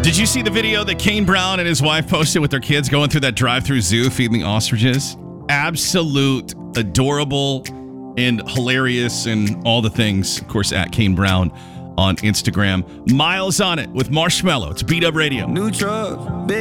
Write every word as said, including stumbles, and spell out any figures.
Did you see the video that Kane Brown and his wife posted with their kids going through that drive-through zoo feeding the ostriches? Absolute, adorable, and hilarious, and all the things. Of course, at Kane Brown on Instagram. Miles on it with Marshmallow. It's Beat Up Radio. New truck.